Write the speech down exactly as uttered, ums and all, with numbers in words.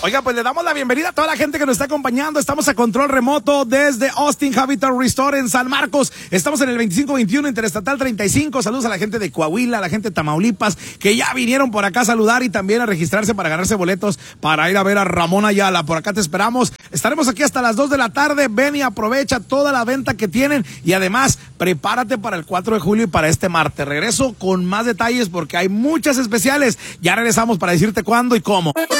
Oiga, pues le damos la bienvenida a toda la gente que nos está acompañando. Estamos a control remoto desde Austin Habitat Resort en San Marcos. Estamos en el veinticinco veintiuno Interestatal treinta y cinco. Saludos a la gente de Coahuila, a la gente de Tamaulipas, que ya vinieron por acá a saludar y también a registrarse para ganarse boletos para ir a ver a Ramón Ayala. Por acá te esperamos. Estaremos aquí hasta las dos de la tarde. Ven y aprovecha toda la venta que tienen y además prepárate para el cuatro de julio y para este martes. Regreso con más detalles porque hay muchas especiales. Ya regresamos para decirte cuándo y cómo.